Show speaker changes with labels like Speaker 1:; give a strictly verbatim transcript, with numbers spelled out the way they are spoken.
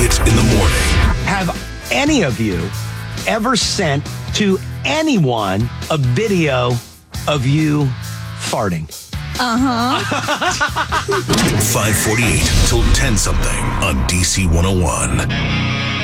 Speaker 1: Hit in the morning.
Speaker 2: Have any of you ever sent to anyone a video of you farting?
Speaker 3: Uh-huh.
Speaker 1: five forty-eight till ten something on D C one oh one.